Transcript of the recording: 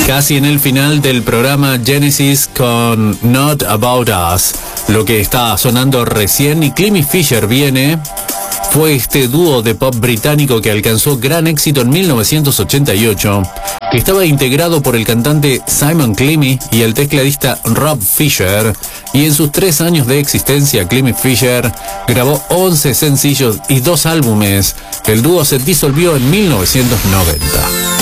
Casi en el final del programa Genesis con Not About Us. Lo que está sonando recién y Clemmy Fisher viene fue este dúo de pop británico que alcanzó gran éxito en 1988, que estaba integrado por el cantante Simon Clemmy y el tecladista Rob Fisher, y en sus 3 años de existencia Clemmy Fisher grabó 11 sencillos y 2 álbumes. El dúo se disolvió en 1990.